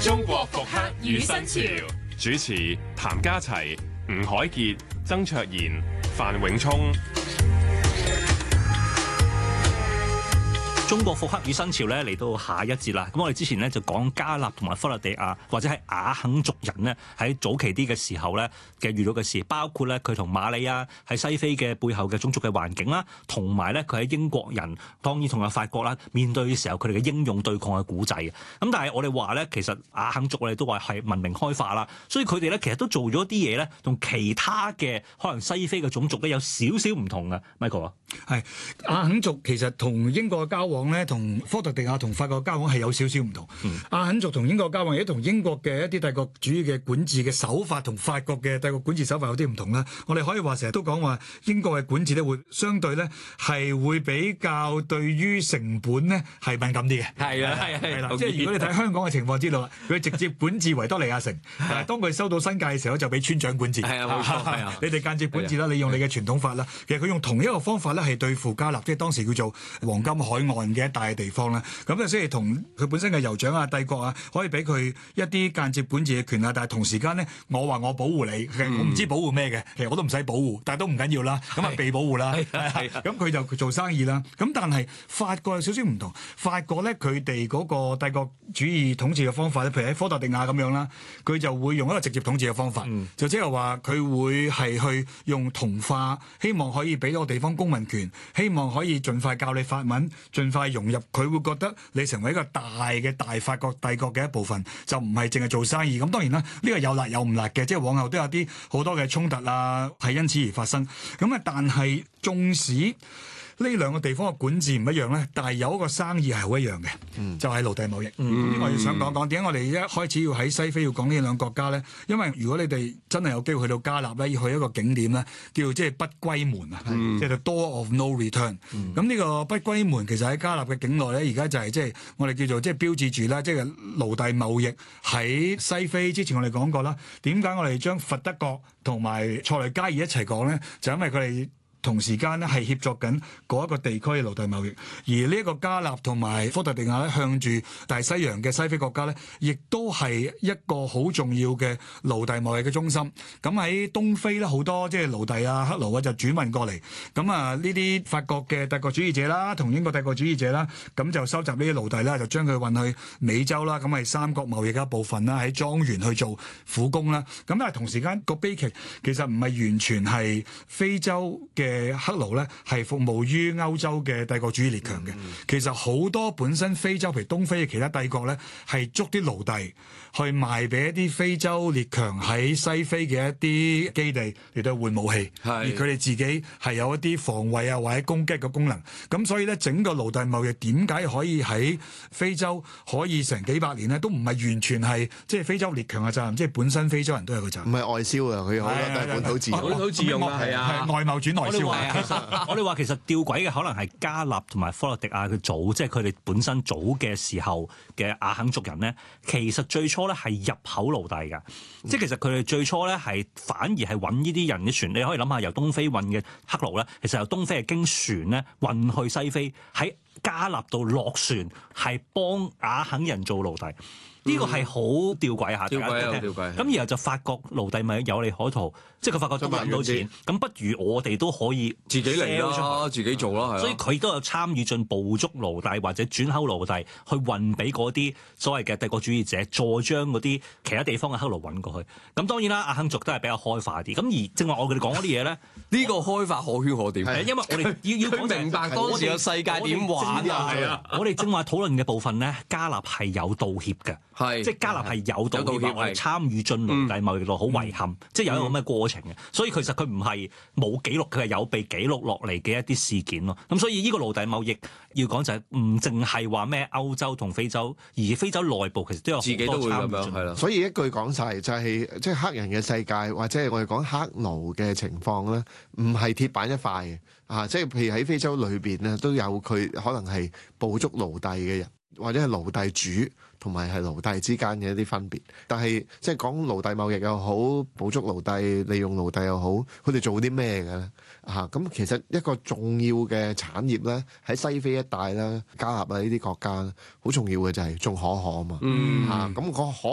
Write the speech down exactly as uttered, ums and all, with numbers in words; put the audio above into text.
中國復刻與新潮， 主持譚家齊、吳凱傑、曾卓賢、范永聰。 中國復刻與新潮咧嚟到下一節啦，咁我哋之前咧就講加納同埋科特迪瓦或者係阿肯族人咧喺早期啲嘅時候咧嘅遇到嘅事，包括咧佢同瑪利亞喺西非嘅背後嘅種族嘅環境啦，同埋咧佢喺英國人當然同埋法國啦面對嘅時候佢哋嘅英勇對抗嘅古仔嘅。咁但係我哋話咧，其實阿肯族我哋都話係文明開化啦，所以佢哋咧其實都做咗啲嘢咧，同其他嘅可能西非嘅種族咧有少少唔同嘅。Michael 啊， 係阿肯族其實同英國嘅交往咧，同科特迪瓦同法國交往係有少少唔同。嗯、阿肯族同英國交往，亦都同英國嘅一啲帝國主義嘅管治嘅手法同法國嘅帝國管治手法有啲唔同啦。我哋可以話成日都講話英國嘅管治咧會相對咧係會比較對於成本咧係敏感啲嘅。係啊係啊係啦，即係如果你睇香港嘅情況知道啦，佢直接管治維多利亞城，但係當佢收到新界嘅時候就俾村長管治。係啊冇錯係啊，你哋間接管治啦，你用你嘅傳統法啦。其實佢用同一個方法咧係對付加納，即係當時叫做黃金海岸嘅一帶地方啦，咁啊，所以同佢本身嘅酋長啊、帝國啊，可以俾佢一啲間接管治嘅權啊，但係同時間咧，我話我保護你，其實我唔知保護咩嘅，其實我都唔使保護，但係都唔緊要啦，咁啊被保護啦，咁佢就做生意啦。咁但係法國有少少唔同，法國咧佢哋嗰個帝國主義統治嘅方法咧，譬如喺科特迪瓦咁樣啦，佢就會用一個直接統治嘅方法，嗯、就即係話佢會係去用同化，希望可以俾到個地方公民權，希望可以盡快教你法文，盡快融入。佢會覺得你成為一個大嘅大法國帝國嘅一部分，就唔係淨係做生意。咁當然啦，呢個有辣有唔辣嘅，即係往後都有啲好多嘅衝突啊，係因此而發生。咁啊，但係縱使呢兩個地方嘅管治唔一樣咧，但係有一個生意係好一樣嘅，嗯、就係奴隸貿易。咁、嗯、我哋想講講點解我哋一開始要喺西非要講呢兩個國家咧？因為如果你哋真係有機會去到加納咧，要去一個景點咧，叫即係不歸門啊，嗯、即係 Door of No Return。咁呢、嗯、個不歸門其實喺加納嘅境內咧，而家就係即係我哋叫做即係標誌住啦，即係奴隸貿易喺西非。之前我哋講過啦，點解我哋將佛得角同埋塞內加爾一齊講咧？就因為佢哋同時間咧係協助緊嗰一個地區嘅奴隸貿易，而呢一個加納同埋科特迪瓦咧向住大西洋嘅西非國家咧，亦都係一個好重要嘅奴隸貿易嘅中心。咁喺東非咧，好多即係奴隸啊、黑奴啊就轉運過嚟。咁啊，呢啲法國嘅帝國主義者啦，同英國帝國主義者啦，咁就收集呢啲奴隸啦，就將佢運去美洲啦。咁係三國貿易嘅一部分啦，喺莊園去做苦工啦。咁但係同時間個悲劇其實唔係完全係非洲嘅嘅黑奴咧係服務於歐洲嘅帝國主義列強嘅，嗯、其實好多本身非洲譬如東非嘅其他帝國咧係捉啲奴隸去賣俾一啲非洲列強喺西非嘅一啲基地嚟到換武器，是而佢哋自己係有一啲防衛啊或者攻擊嘅功能，咁所以咧整個奴隸貿易點解可以喺非洲可以成幾百年咧，都唔係完全係即係非洲列強嘅責任，即係本身非洲人都有個責任， 唔係外銷啊，佢好多都係本土自用， 本土自用啊，係啊，外貿轉內銷。 我哋話其實吊詭嘅可能係加納同埋科特迪瓦嘅早，即係佢哋本身早嘅時候嘅阿肯族人咧，其實最初咧係入口奴隸㗎，嗯、即係其實佢哋最初咧係反而係揾呢啲人嘅船。你可以諗下，由東非運嘅黑奴咧，其實由東非係經船咧運去西非，喺加納度落船，係幫阿肯人做奴隸。呢個係好吊詭下，吊詭啊！吊詭。咁然後就發覺奴隸咪有利可圖，即係佢發覺都揾到錢，咁不如我哋都可以自己嚟咯，自己做咯，係。 所以佢都有參與進捕捉奴隸或者轉口奴隸，去運俾嗰啲所謂嘅帝國主義者，再將嗰啲其他地方嘅黑奴揾過去。咁當然啦，阿肯族都係比較開化啲。咁而正話我哋講嗰啲嘢咧， 呢個開化可圈可點。係因為我哋要要明白當時個世界點玩啊！係啊， 我哋正話討論嘅部分咧，加納係有道歉嘅。係，即係加納係有道歉，我哋參與進奴隸貿易度好遺憾，即係有一個咁嘅過程嘅。所以其實佢唔係冇記錄，佢係有被記錄落嚟嘅一啲事件咯。咁所以呢個奴隸貿易要講就係唔淨係話咩歐洲同非洲，而非洲內部其實都有好多參與。自己都會咁樣係啦。 所以一句講晒就係，即係黑人嘅世界，或者係我哋講黑奴嘅情況咧，唔係鐵板一塊嘅啊！即係譬如喺非洲裏邊咧，都有佢可能係捕捉奴隸嘅人，或者係奴隸主。同埋係奴隸之間嘅一啲分別，但係即係講奴隸貿易又好，捕捉奴隸、利用奴隸又好，佢哋做啲咩嘅咧？啊，咁其實一個重要嘅產業咧，喺西非一帶啦、加納啊呢啲國家好重要嘅就係種可可啊嘛。嗯，嚇咁個可